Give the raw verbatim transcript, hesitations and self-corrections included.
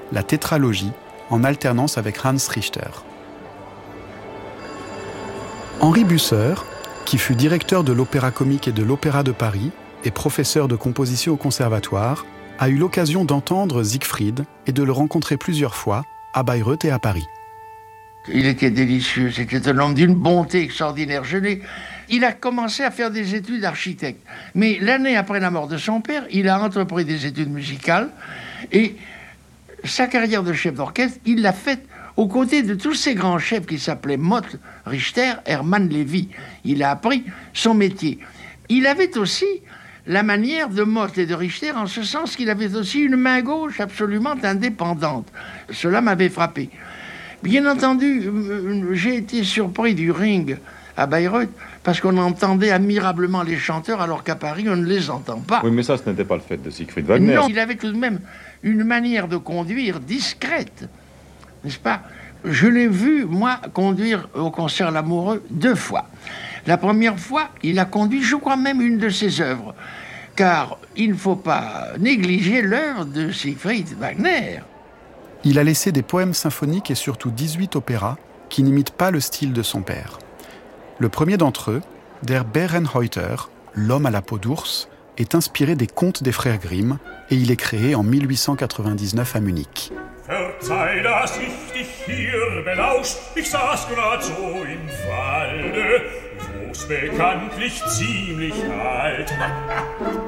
la tétralogie, en alternance avec Hans Richter. Henri Busser, qui fut directeur de l'Opéra Comique et de l'Opéra de Paris et professeur de composition au Conservatoire, a eu l'occasion d'entendre Siegfried et de le rencontrer plusieurs fois à Bayreuth et à Paris. Il était délicieux, c'était un homme d'une bonté extraordinaire. Je l'ai... Il a commencé à faire des études d'architecte. Mais l'année après la mort de son père, il a entrepris des études musicales. Et sa carrière de chef d'orchestre, il l'a faite aux côtés de tous ces grands chefs qui s'appelaient Mott, Richter, Hermann Lévy. Il a appris son métier. Il avait aussi la manière de Mott et de Richter, en ce sens qu'il avait aussi une main gauche absolument indépendante. Cela m'avait frappé. Bien entendu, j'ai été surpris du Ring à Bayreuth, parce qu'on entendait admirablement les chanteurs, alors qu'à Paris, on ne les entend pas. Oui, mais ça, ce n'était pas le fait de Siegfried Wagner. Non, il avait tout de même une manière de conduire discrète, n'est-ce pas? Je l'ai vu, moi, conduire au concert L'Amoureux deux fois. La première fois, il a conduit, je crois même, une de ses œuvres, car il ne faut pas négliger l'œuvre de Siegfried Wagner. Il a laissé des poèmes symphoniques et surtout dix-huit opéras qui n'imitent pas le style de son père. Le premier d'entre eux, Der Bärenhäuter, l'homme à la peau d'ours, est inspiré des contes des frères Grimm et il est créé en mille huit cent quatre-vingt-dix-neuf à Munich. Verzeih, dass ich dich hier belauscht, ich saß grad so im Walde, wo's bekanntlich ziemlich kalt.